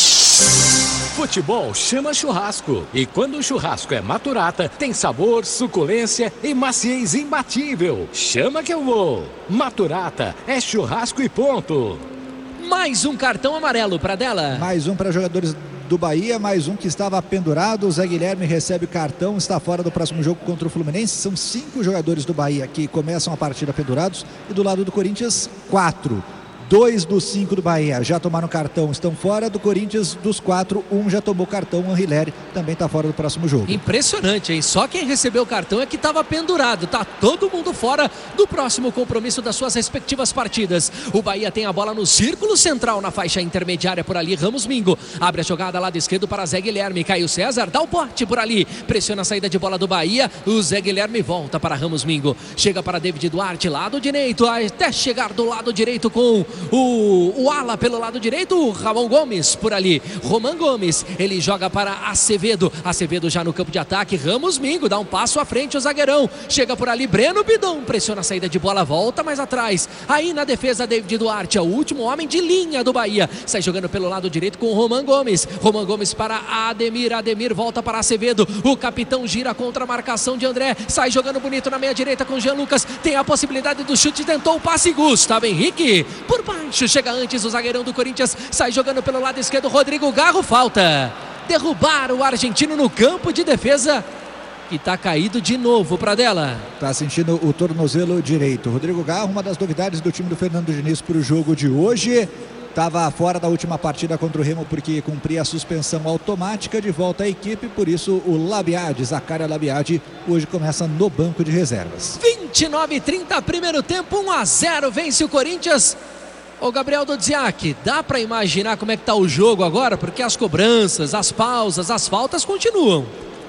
Futebol chama churrasco. E quando o churrasco é Maturata, tem sabor, suculência e maciez imbatível. Chama que eu vou. Maturata é churrasco e ponto. Mais um cartão amarelo para dela. Mais um para jogadores do Bahia, mais um que estava pendurado. O Zé Guilherme recebe o cartão, está fora do próximo jogo contra o Fluminense. São cinco jogadores do Bahia que começam a partida pendurados. E do lado do Corinthians, quatro. Dois dos cinco do Bahia já tomaram cartão, estão fora. Do Corinthians, dos quatro, um já tomou cartão. O Anrileri também está fora do próximo jogo. Impressionante, hein? Só quem recebeu o cartão é que estava pendurado. Tá todo mundo fora do próximo compromisso das suas respectivas partidas. O Bahia tem a bola no círculo central, na faixa intermediária por ali. Ramos Mingo abre a jogada lado esquerdo para Zé Guilherme. Caio César dá o bote por ali, pressiona a saída de bola do Bahia. O Zé Guilherme volta para Ramos Mingo, chega para David Duarte, lado direito, até chegar do lado direito com O, o ala pelo lado direito, o Ramon Gomes por ali. Roman Gomes, ele joga para Acevedo. Acevedo já no campo de ataque. Ramos Mingo dá um passo à frente, o zagueirão. Chega por ali, Breno Bidon, pressiona a saída de bola, volta mais atrás. Aí na defesa, David Duarte, é o último homem de linha do Bahia. Sai jogando pelo lado direito com o Roman Gomes. Roman Gomes para Ademir. Ademir volta para Acevedo. O capitão gira contra a marcação de André. Sai jogando bonito na meia direita com Jean Lucas. Tem a possibilidade do chute, tentou o passe. Gustavo Henrique por baixo, chega antes o zagueirão do Corinthians, sai jogando pelo lado esquerdo, Rodrigo Garro, falta. Derrubaram o argentino no campo de defesa, que tá caído de novo para dela. Tá sentindo o tornozelo direito. Rodrigo Garro, uma das novidades do time do Fernando Diniz para o jogo de hoje. Estava fora da última partida contra o Remo porque cumpria a suspensão automática, de volta à equipe, por isso o Labiade, Zaccaria Labiade, hoje começa no banco de reservas. vinte e nove e trinta, primeiro tempo, um a zero, vence o Corinthians. Ô Gabriel Dodziak, dá para imaginar como é que tá o jogo agora? Porque as cobranças, as pausas, as faltas continuam.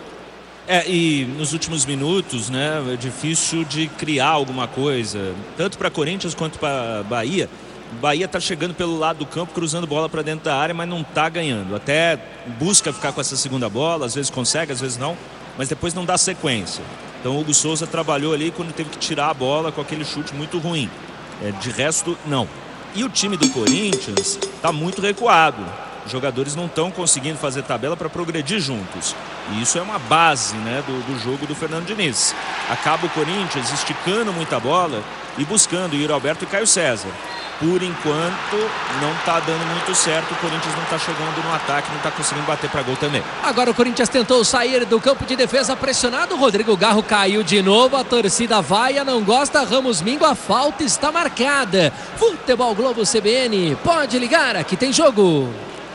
É, e nos últimos minutos, né, é difícil de criar alguma coisa, tanto para Corinthians quanto para Bahia. Bahia tá chegando pelo lado do campo, cruzando bola para dentro da área, mas não tá ganhando. Até busca ficar com essa segunda bola, às vezes consegue, às vezes não, mas depois não dá sequência. Então o Hugo Souza trabalhou ali quando teve que tirar a bola com aquele chute muito ruim. É, de resto, não. E o time do Corinthians tá muito recuado. Os jogadores não estão conseguindo fazer tabela para progredir juntos. E isso é uma base, né, do, do jogo do Fernando Diniz. Acaba o Corinthians esticando muita bola e buscando Yuri Alberto e Caio César. Por enquanto, não está dando muito certo. O Corinthians não está chegando no ataque, não está conseguindo bater para gol também. Agora o Corinthians tentou sair do campo de defesa pressionado. Rodrigo Garro caiu de novo. A torcida vai, não gosta. Ramos Mingo, a falta está marcada. Futebol Globo C B N, pode ligar, aqui tem jogo.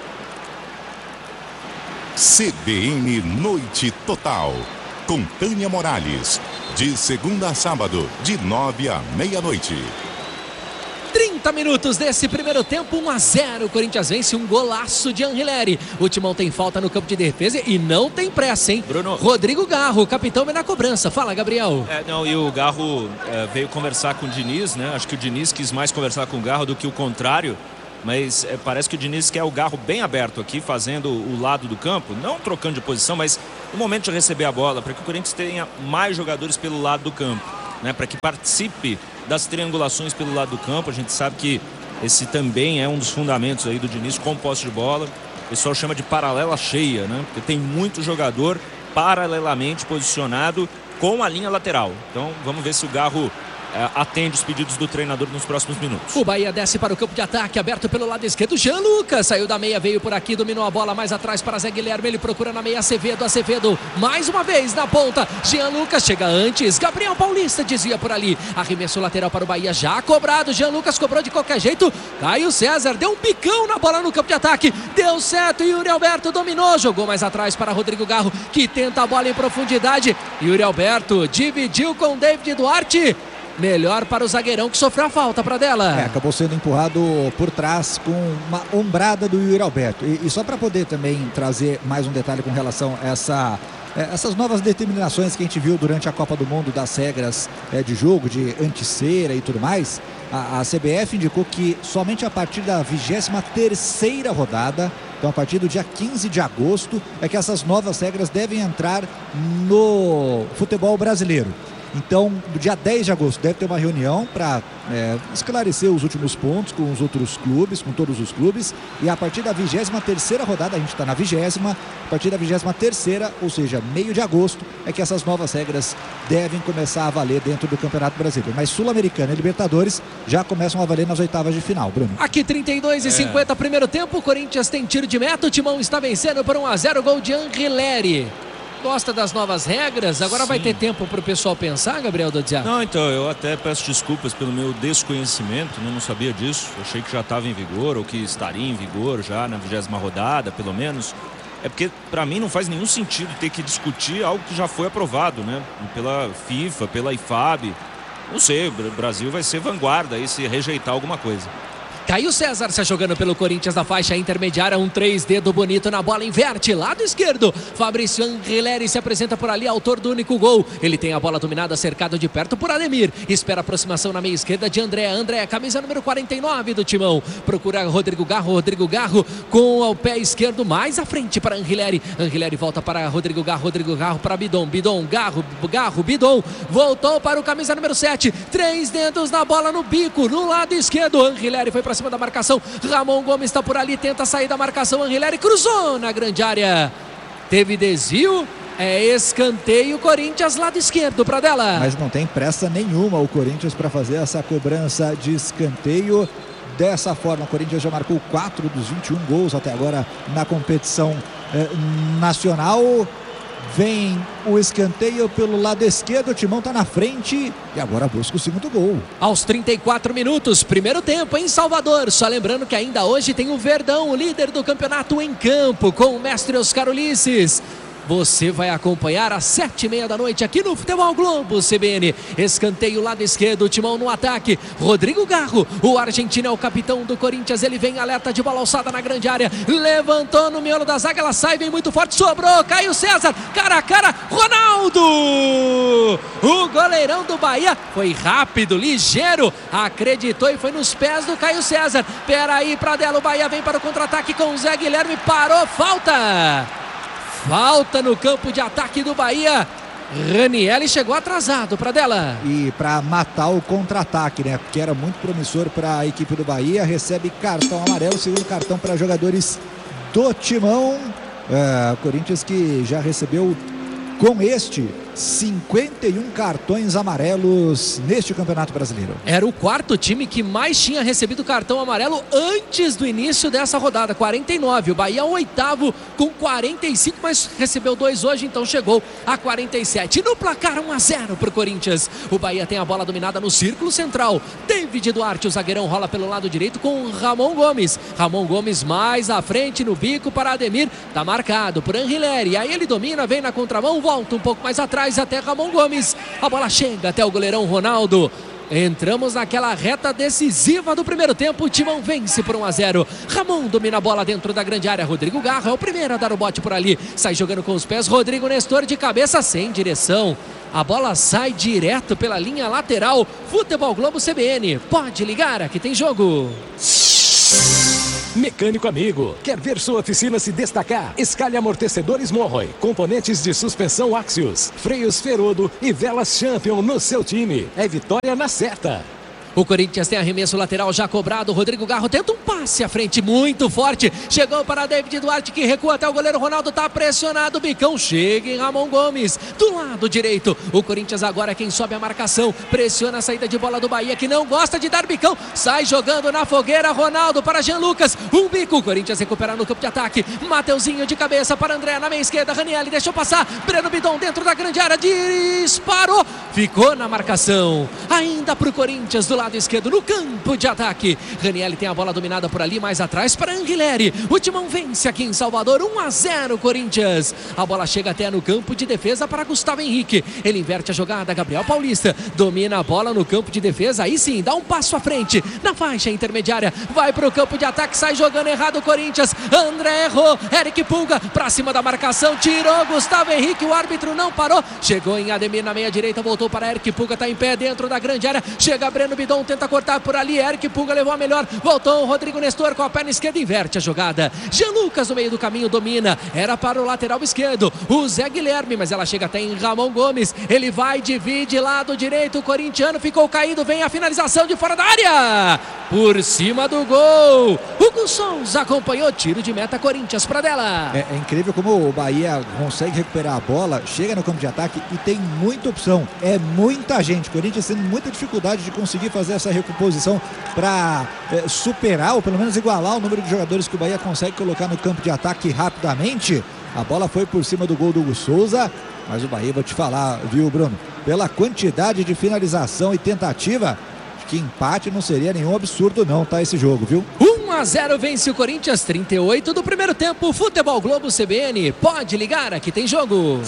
C B N Noite Total, com Tânia Morales, de segunda a sábado, de nove à meia-noite. trinta minutos desse primeiro tempo, um a zero. O Corinthians vence, um golaço de Anrileri. O Timão tem falta no campo de defesa e não tem pressa, hein? Bruno. Rodrigo Garro, capitão, vem na cobrança. Fala, Gabriel. É, não, e o Garro é, veio conversar com o Diniz, né? Acho que o Diniz quis mais conversar com o Garro do que o contrário. Mas é, parece que o Diniz quer o Garro bem aberto aqui, fazendo o lado do campo, não trocando de posição, mas no momento de receber a bola, para que o Corinthians tenha mais jogadores pelo lado do campo, né? Para que participe das triangulações pelo lado do campo. A gente sabe que esse também é um dos fundamentos aí do Diniz com posse de bola. O pessoal chama de paralela cheia, né? Porque tem muito jogador paralelamente posicionado com a linha lateral. Então vamos ver se o Garro É, atende os pedidos do treinador nos próximos minutos. O Bahia desce para o campo de ataque, aberto pelo lado esquerdo. Jean Lucas saiu da meia, veio por aqui, dominou a bola mais atrás para Zé Guilherme. Ele procura na meia Acevedo, Acevedo mais uma vez na ponta. Jean Lucas chega antes, Gabriel Paulista desvia por ali. Arremesso lateral para o Bahia, já cobrado. Jean Lucas cobrou de qualquer jeito. Caio César deu um picão na bola no campo de ataque, deu certo. Yuri Alberto dominou, jogou mais atrás para Rodrigo Garro, que tenta a bola em profundidade. Yuri Alberto dividiu com David Duarte. Melhor para o zagueirão que sofreu a falta para dela. É, acabou sendo empurrado por trás com uma ombrada do Yuri Alberto. E, e só para poder também trazer mais um detalhe com relação a essa, é, essas novas determinações que a gente viu durante a Copa do Mundo das regras é, de jogo, de anticera e tudo mais, a, a C B F indicou que somente a partir da vigésima terceira rodada, então a partir do dia quinze de agosto, é que essas novas regras devem entrar no futebol brasileiro. Então, no dia dez de agosto deve ter uma reunião para é, esclarecer os últimos pontos com os outros clubes, com todos os clubes. E a partir da vigésima terceira rodada, a gente está na vigésima, a partir da vigésima terceira, ou seja, meio de agosto, é que essas novas regras devem começar a valer dentro do Campeonato Brasileiro. Mas Sul-Americana e Libertadores já começam a valer nas oitavas de final, Bruno. Aqui trinta e dois e cinquenta, é. Primeiro tempo, o Corinthians tem tiro de meta, o Timão está vencendo por um a zero, gol de Anrileri. Gosta das novas regras? Agora Sim. vai ter tempo para o pessoal pensar, Gabriel Dodziak? Não, então, eu até peço desculpas pelo meu desconhecimento, né? Não sabia disso. Eu achei que já estava em vigor, ou que estaria em vigor já na vigésima rodada, pelo menos. É porque, para mim, não faz nenhum sentido ter que discutir algo que já foi aprovado, né? Pela FIFA, pela I F A B. Não sei, o Brasil vai ser vanguarda aí se rejeitar alguma coisa. Caio César está jogando pelo Corinthians na faixa intermediária, um três dedo bonito na bola, inverte, lado esquerdo. Fabrício Anrileri se apresenta por ali, autor do único gol. Ele tem a bola dominada, cercado de perto por Ademir. Espera a aproximação na meia esquerda de André. André, camisa número quarenta e nove do Timão. Procura Rodrigo Garro, Rodrigo Garro com o pé esquerdo mais à frente para Anrileri. Anrileri volta para Rodrigo Garro, Rodrigo Garro para Bidon. Bidon, Garro, Garro, Bidon. Voltou para o camisa número sete. Três dedos na bola no bico, no lado esquerdo. Anrileri foi para cima da marcação, Ramon Gomes está por ali, tenta sair da marcação, Anrileri cruzou na grande área, teve desvio, é escanteio, Corinthians lado esquerdo para dela. Mas não tem pressa nenhuma o Corinthians para fazer essa cobrança de escanteio. Dessa forma, o Corinthians já marcou quatro dos vinte e um gols até agora na competição eh, nacional. Vem o escanteio pelo lado esquerdo, o Timão está na frente e agora busca o segundo gol. Aos trinta e quatro minutos, primeiro tempo em Salvador. Só lembrando que ainda hoje tem o Verdão, o líder do campeonato, em campo com o mestre Oscar Ulisses. Você vai acompanhar às sete e meia da noite aqui no Futebol Globo C B N. Escanteio lado esquerdo, o Timão no ataque. Rodrigo Garro, o argentino é o capitão do Corinthians. Ele vem alerta de bola alçada na grande área. Levantou no miolo da zaga, ela sai, vem muito forte, sobrou. Caio César, cara a cara, Ronaldo! O goleirão do Bahia foi rápido, ligeiro, acreditou e foi nos pés do Caio César. Peraí, pra dela, o Bahia vem para o contra-ataque com o Zé Guilherme, parou, falta! Falta no campo de ataque do Bahia. Ranieri chegou atrasado para dela. E para matar o contra-ataque, né? Porque era muito promissor para a equipe do Bahia. Recebe cartão amarelo, segundo cartão para jogadores do Timão. É, Corinthians que já recebeu com este cinquenta e um cartões amarelos neste Campeonato Brasileiro. Era o quarto time que mais tinha recebido cartão amarelo antes do início dessa rodada, quarenta e nove. O Bahia é o oitavo com quarenta e cinco, mas recebeu dois hoje, então chegou a quarenta e sete. No placar um a zero para o Corinthians. O Bahia tem a bola dominada no círculo central. David Duarte, o zagueirão, rola pelo lado direito com Ramon Gomes. Ramon Gomes mais à frente no bico para Ademir. Tá marcado por Anrileri. Aí ele domina, vem na contramão, volta um pouco mais atrás até Ramon Gomes. A bola chega até o goleirão Ronaldo. Entramos naquela reta decisiva do primeiro tempo. O Timão vence por um a zero. Ramon domina a bola dentro da grande área. Rodrigo Garro é o primeiro a dar o bote por ali. Sai jogando com os pés. Rodrigo Nestor de cabeça sem direção. A bola sai direto pela linha lateral. Futebol Globo C B N. Pode ligar, aqui tem jogo. Mecânico amigo, quer ver sua oficina se destacar? Escalhe amortecedores Monroy, componentes de suspensão Axios, freios Ferodo e velas Champion no seu time. É vitória na certa. O Corinthians tem arremesso lateral já cobrado. Rodrigo Garro tenta um passe à frente muito forte. Chegou para David Duarte, que recua até o goleiro Ronaldo. Está pressionado. O bicão chega em Ramon Gomes do lado direito. O Corinthians agora é quem sobe a marcação. Pressiona a saída de bola do Bahia, que não gosta de dar bicão. Sai jogando na fogueira. Ronaldo para Jean Lucas. Um bico. O Corinthians recupera no campo de ataque. Mateuzinho de cabeça para André na meia esquerda. Ranieri deixou passar. Breno Bidon dentro da grande área. Disparou. Ficou na marcação. Ainda para o Corinthians do lado esquerdo no campo de ataque. Ranieri tem a bola dominada por ali, mais atrás para Anguilleri. O Timão vence aqui em Salvador, um a zero Corinthians. A bola chega até no campo de defesa para Gustavo Henrique. Ele inverte a jogada, Gabriel Paulista domina a bola no campo de defesa, aí sim, dá um passo à frente na faixa intermediária, vai para o campo de ataque, sai jogando errado o Corinthians. André errou, Eric Pulga para cima da marcação, tirou Gustavo Henrique, o árbitro não parou, chegou em Ademir na meia direita, voltou para Eric Pulga, tá em pé dentro da grande área, chega Breno Bidon, tenta cortar por ali, Eric Pulga levou a melhor, voltou o Rodrigo Nestor com a perna esquerda, inverte a jogada, Jean Lucas no meio do caminho domina, era para o lateral esquerdo, o Zé Guilherme, mas ela chega até em Ramon Gomes, ele vai, divide lado direito, o corintiano ficou caído, vem a finalização de fora da área, por cima do gol, Hugo Souza acompanhou, tiro de meta Corinthians para dela. É, é incrível como o Bahia consegue recuperar a bola, chega no campo de ataque e tem muita opção, é muita gente, o Corinthians tendo muita dificuldade de conseguir fazer essa recomposição para é, superar ou pelo menos igualar o número de jogadores que o Bahia consegue colocar no campo de ataque rapidamente. A bola foi por cima do gol do Hugo Souza, mas o Bahia, vou te falar, viu, Bruno, pela quantidade de finalização e tentativa, que empate não seria nenhum absurdo não, tá, esse jogo, viu? um a zero vence o Corinthians, trinta e oito do primeiro tempo, Futebol Globo C B N, pode ligar, aqui tem jogo.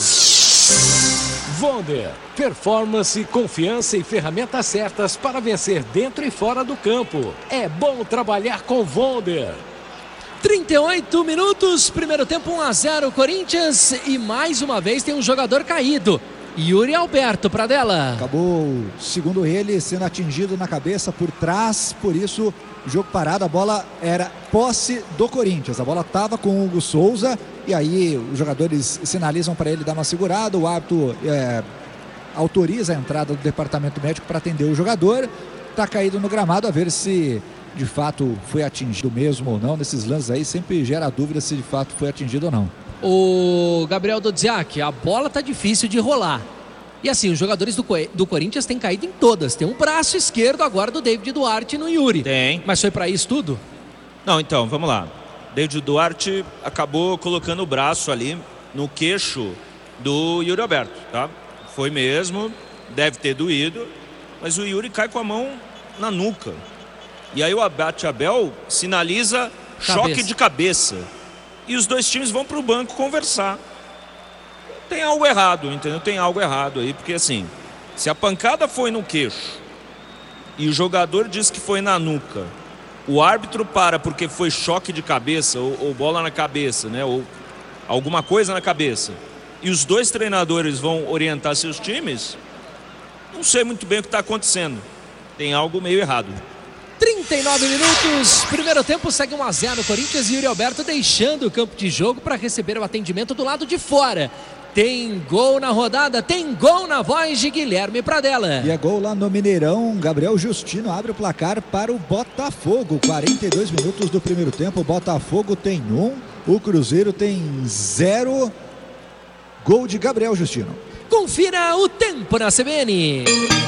Vonder, performance, confiança e ferramentas certas para vencer dentro e fora do campo. É bom trabalhar com Vonder. trinta e oito minutos, primeiro tempo um a zero Corinthians e mais uma vez tem um jogador caído. Yuri Alberto para dela. Acabou, segundo ele, sendo atingido na cabeça por trás, por isso jogo parado, a bola era posse do Corinthians, a bola estava com o Hugo Souza e aí os jogadores sinalizam para ele dar uma segurada, o árbitro é, autoriza a entrada do departamento médico para atender o jogador, está caído no gramado, a ver se de fato foi atingido mesmo ou não. Nesses lances aí sempre gera dúvida se de fato foi atingido ou não. O Gabriel Dodziak, a bola tá difícil de rolar. E assim, os jogadores do, do Corinthians têm caído em todas. Tem um braço esquerdo agora do David Duarte no Yuri. Tem. Mas foi para isso tudo? Não, então, vamos lá. David Duarte acabou colocando o braço ali no queixo do Yuri Alberto, tá? Foi mesmo, deve ter doído, mas o Yuri cai com a mão na nuca. E aí o Abate Abel sinaliza cabeça. Choque de cabeça. E os dois times vão para o banco conversar. Tem algo errado, entendeu? Tem algo errado aí, porque assim, se a pancada foi no queixo e o jogador diz que foi na nuca, o árbitro para porque foi choque de cabeça ou, ou bola na cabeça, né? Ou alguma coisa na cabeça, e os dois treinadores vão orientar seus times, não sei muito bem o que está acontecendo. Tem algo meio errado. trinta e nove minutos, primeiro tempo segue um a zero Corinthians e Yuri Alberto deixando o campo de jogo para receber o atendimento do lado de fora. Tem gol na rodada, tem gol na voz de Guilherme Pradella. E é gol lá no Mineirão, Gabriel Justino abre o placar para o Botafogo, quarenta e dois minutos do primeiro tempo, o Botafogo tem um, O Cruzeiro tem zero. Gol de Gabriel Justino. Confira o tempo na C B N.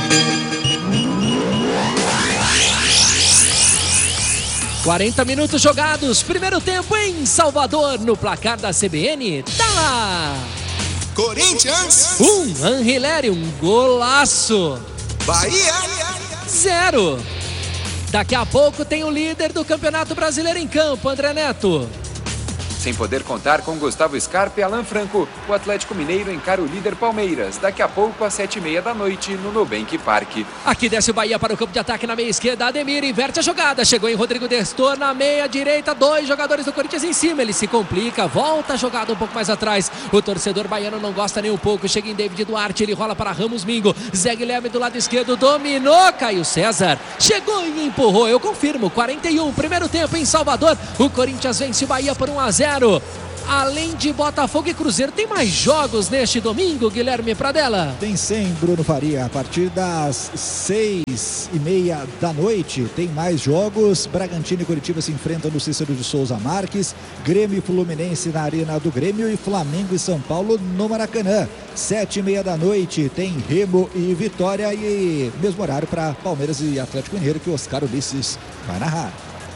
quarenta minutos jogados, primeiro tempo em Salvador, no placar da C B N, tá lá! Corinthians Um, Anrileri, um golaço! Bahia Zero! Daqui a pouco tem o líder do Campeonato Brasileiro em campo, André Neto. Sem poder contar com Gustavo Scarpa e Alan Franco, o Atlético Mineiro encara o líder Palmeiras, daqui a pouco às sete e meia da noite no Nubank Park. Aqui desce o Bahia para o campo de ataque na meia esquerda, Ademir inverte a jogada, chegou em Rodrigo Destor na meia direita, dois jogadores do Corinthians em cima, ele se complica, volta a jogada um pouco mais atrás, o torcedor baiano não gosta nem um pouco, chega em David Duarte, ele rola para Ramos Mingo, Zé Guilherme do lado esquerdo, dominou, Caio César, chegou e empurrou, eu confirmo, quarenta e um, primeiro tempo em Salvador, o Corinthians vence o Bahia por um a zero. Além de Botafogo e Cruzeiro, tem mais jogos neste domingo, Guilherme Pradella? Tem sim, Bruno Faria. A partir das seis e meia da noite tem mais jogos. Bragantino e Curitiba se enfrentam no Cícero de Souza Marques. Grêmio e Fluminense na Arena do Grêmio e Flamengo e São Paulo no Maracanã. Sete e meia da noite tem Remo e Vitória e mesmo horário para Palmeiras e Atlético Mineiro que o Oscar Ulisses vai narrar.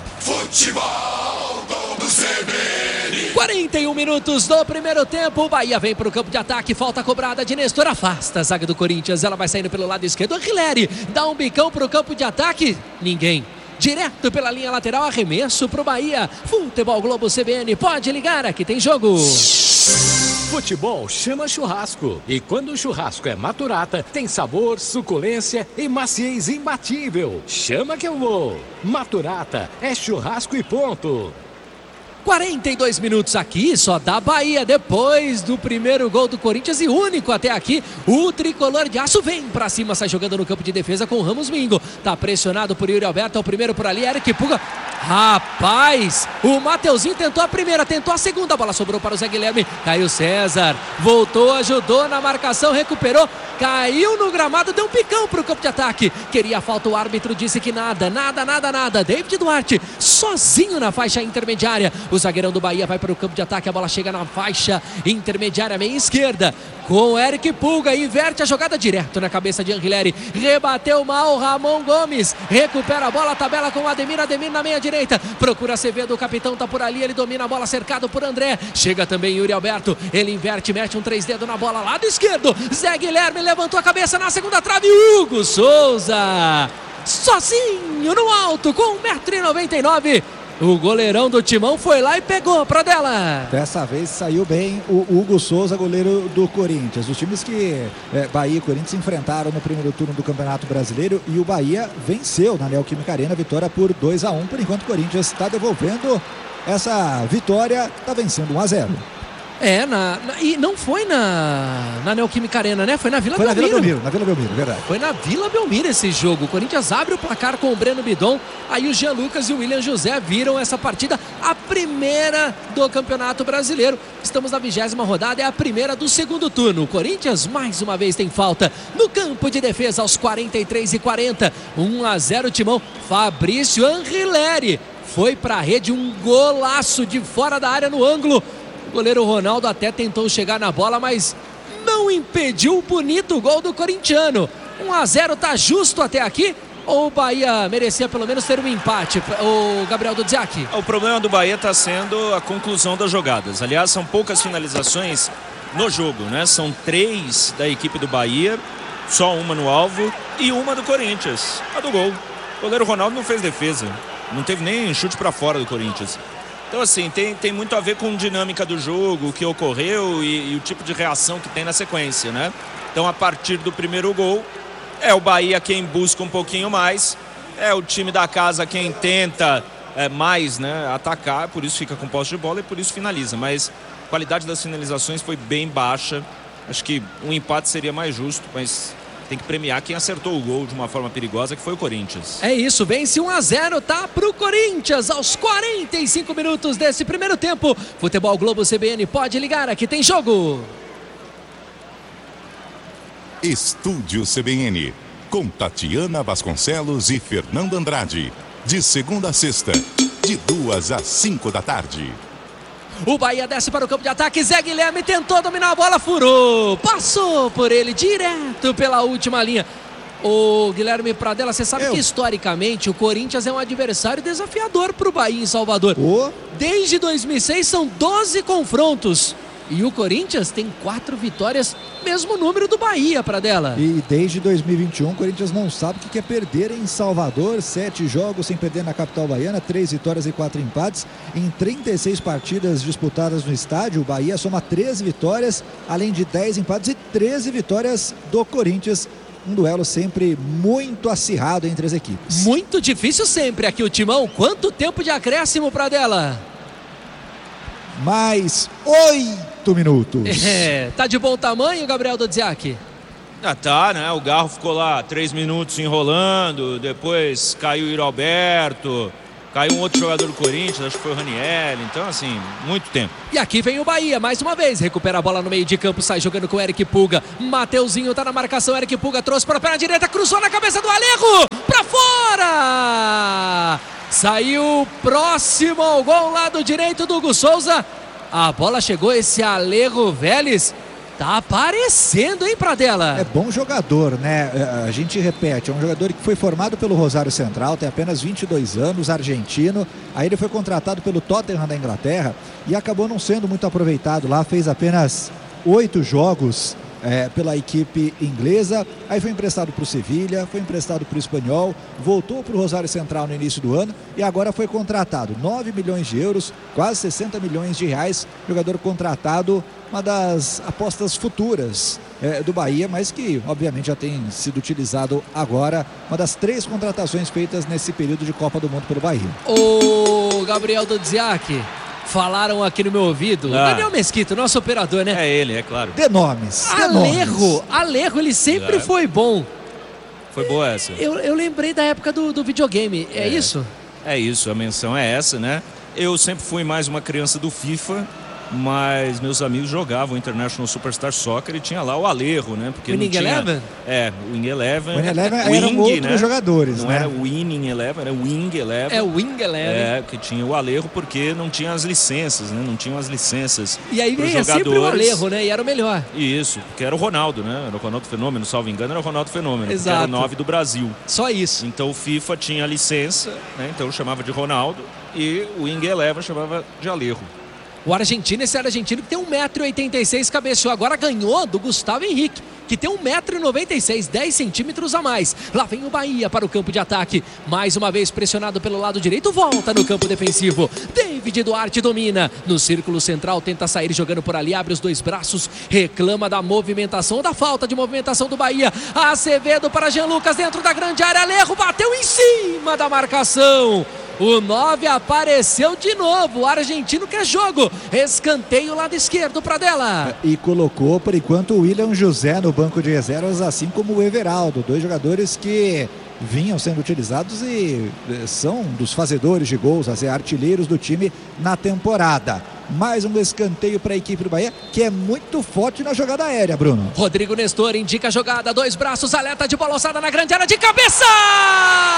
Futebol do C B N. quarenta e um minutos do primeiro tempo, o Bahia vem para o campo de ataque, falta cobrada de Nestor, afasta a zaga do Corinthians, ela vai saindo pelo lado esquerdo, Anrileri dá um bicão para o campo de ataque, ninguém. Direto pela linha lateral, arremesso para o Bahia. Futebol Globo C B N, pode ligar, aqui tem jogo. Futebol chama churrasco. E quando o churrasco é Maturata, tem sabor, suculência e maciez imbatível. Chama que eu vou. Maturata é churrasco e ponto. quarenta e dois minutos aqui, só dá Bahia depois do primeiro gol do Corinthians e único até aqui. O tricolor de aço vem pra cima, sai jogando no campo de defesa com o Ramos Mingo. Tá pressionado por Yuri Alberto, é o primeiro por ali, Eric Puga. Rapaz, o Mateuzinho tentou a primeira, tentou a segunda, a bola sobrou para o Zé Guilherme. Caio César, voltou, ajudou na marcação, recuperou, caiu no gramado, deu um picão pro campo de ataque. Queria falta, o árbitro disse que nada, nada, nada, nada. David Duarte, sozinho na faixa intermediária. O zagueirão do Bahia vai para o campo de ataque, a bola chega na faixa intermediária, meia esquerda, com o Eric Puga, inverte a jogada direto na cabeça de Anrileri, rebateu mal Ramon Gomes, recupera a bola, tabela com o Ademir, Ademir na meia direita, procura Acevedo, o capitão tá por ali, ele domina a bola, cercado por André, chega também Yuri Alberto, ele inverte, mete um três dedos na bola, lado esquerdo, Zé Guilherme levantou a cabeça na segunda trave, Hugo Souza, sozinho no alto, com um metro e noventa e nove. O goleirão do Timão foi lá e pegou pra dela. Dessa vez saiu bem o Hugo Souza, goleiro do Corinthians. Os times que é, Bahia e Corinthians se enfrentaram no primeiro turno do Campeonato Brasileiro e o Bahia venceu na Neoquímica Arena, vitória por dois a um. Por enquanto o Corinthians está devolvendo essa vitória, está vencendo um a zero. É, na, na, e não foi na, na Neoquímica Arena, né? Foi na Vila foi Belmiro. Foi na Vila Belmiro, na Vila Belmiro, verdade. Foi na Vila Belmiro esse jogo. O Corinthians abre o placar com o Breno Bidon. Aí o Jean Lucas e o William José viram essa partida, a primeira do Campeonato Brasileiro. Estamos na vigésima rodada, é a primeira do segundo turno. O Corinthians mais uma vez tem falta no campo de defesa aos quarenta e três e quarenta. um a zero Timão. Fabrício Anrileri foi para a rede, um golaço de fora da área no ângulo. O goleiro Ronaldo até tentou chegar na bola, mas não impediu o bonito gol do corintiano. um a zero tá justo até aqui? Ou o Bahia merecia pelo menos ter um empate, o Gabriel Dudziak? O problema do Bahia está sendo a conclusão das jogadas. Aliás, são poucas finalizações no jogo, né? São três da equipe do Bahia, só uma no alvo e uma do Corinthians, a do gol. O goleiro Ronaldo não fez defesa, não teve nem chute para fora do Corinthians. Então, assim, tem, tem muito a ver com a dinâmica do jogo, o que ocorreu e, e o tipo de reação que tem na sequência, né? Então, a partir do primeiro gol, é o Bahia quem busca um pouquinho mais, é o time da casa quem tenta é, mais, né, atacar, por isso fica com posse de bola e por isso finaliza. Mas a qualidade das finalizações foi bem baixa. Acho que um empate seria mais justo, mas tem que premiar quem acertou o gol de uma forma perigosa, que foi o Corinthians. É isso, vence um a zero, tá pro Corinthians aos quarenta e cinco minutos desse primeiro tempo. Futebol Globo C B N, pode ligar, aqui tem jogo. Estúdio C B N, com Tatiana Vasconcelos e Fernando Andrade. De segunda a sexta, de duas às cinco da tarde. O Bahia desce para o campo de ataque. Zé Guilherme tentou dominar a bola, furou. Passou por ele direto pela última linha. O Guilherme Pradella, você sabe Eu. que historicamente o Corinthians é um adversário desafiador para o Bahia em Salvador. Oh. Desde dois mil e seis são doze confrontos. E o Corinthians tem quatro vitórias, mesmo número do Bahia, Pradella. E desde dois mil e vinte e um, o Corinthians não sabe o que é perder em Salvador. Sete jogos sem perder na capital baiana, três vitórias e quatro empates. Em trinta e seis partidas disputadas no estádio, o Bahia soma treze vitórias, além de dez empates e treze vitórias do Corinthians. Um duelo sempre muito acirrado entre as equipes. Muito difícil sempre aqui o Timão. Quanto tempo de acréscimo, Pradella? Mais oito minutos. É, tá de bom tamanho, Gabriel Dodziak? Ah, tá, né? O Garro ficou lá três minutos enrolando, depois caiu o Iro Alberto, caiu um outro jogador do Corinthians, acho que foi o Raniel, então assim, muito tempo. E aqui vem o Bahia, mais uma vez, recupera a bola no meio de campo, sai jogando com o Eric Pulga. Mateuzinho tá na marcação, Eric Pulga trouxe para a perna direita, cruzou na cabeça do Alejo, pra fora! Saiu próximo ao gol, lado direito do Hugo Souza. A bola chegou, esse Alejo Vélez tá aparecendo, hein, Pradella? É bom jogador, né? A gente repete, é um jogador que foi formado pelo Rosário Central, tem apenas vinte e dois anos, argentino. Aí ele foi contratado pelo Tottenham da Inglaterra e acabou não sendo muito aproveitado lá, fez apenas oito jogos É, pela equipe inglesa, aí foi emprestado para o Sevilha, foi emprestado para o Espanhol, voltou para o Rosário Central no início do ano e agora foi contratado, nove milhões de euros, quase sessenta milhões de reais, jogador contratado, uma das apostas futuras é, do Bahia, mas que obviamente já tem sido utilizado agora, uma das três contratações feitas nesse período de Copa do Mundo pelo Bahia. O Gabriel Dodziak, falaram aqui no meu ouvido, ah. Daniel Mesquita, nosso operador, né? É ele, é claro. De nomes. Alejo, Alejo, ele sempre é. foi bom. Foi boa essa. Eu, eu lembrei da época do, do videogame, é, é isso? É isso, a menção é essa, né? Eu sempre fui mais uma criança do FIFA, mas meus amigos jogavam International Superstar Soccer e tinha lá o Alejo, né? Porque Winning não tinha... Eleven? É, Wing Eleven. Wing Eleven eram Wing, outros né? jogadores, não né? era Winning Eleven, era Wing Eleven. É, Wing Eleven. É, que tinha o Alejo porque não tinha as licenças, né? Não tinham as licenças. E aí veio sempre o Alejo, né? E era o melhor. Isso, porque era o Ronaldo, né? Era o Ronaldo Fenômeno, salvo engano, era o Ronaldo Fenômeno. Exato. Era o nove do Brasil. Só isso. Então o FIFA tinha a licença, né? Então chamava de Ronaldo e o Wing Eleven chamava de Alejo. O argentino, esse argentino que tem um metro e oitenta e seis, cabeceou, agora ganhou do Gustavo Henrique, que tem um metro e noventa e seis, dez centímetros a mais. Lá vem o Bahia para o campo de ataque, mais uma vez pressionado pelo lado direito, volta no campo defensivo. David Duarte domina, no círculo central, tenta sair jogando por ali, abre os dois braços, reclama da movimentação, da falta de movimentação do Bahia. Acevedo para Jean Lucas dentro da grande área, Alejo bateu em cima da marcação. O nove apareceu de novo, o argentino quer jogo, escanteio lado esquerdo, Pradella. E colocou por enquanto o William José no banco de reservas, assim como o Everaldo, dois jogadores que vinham sendo utilizados e são dos fazedores de gols, as artilheiros do time na temporada. Mais um escanteio para a equipe do Bahia, que é muito forte na jogada aérea, Bruno. Rodrigo Nestor indica a jogada, dois braços, alerta de bola alçada na grande área de cabeça!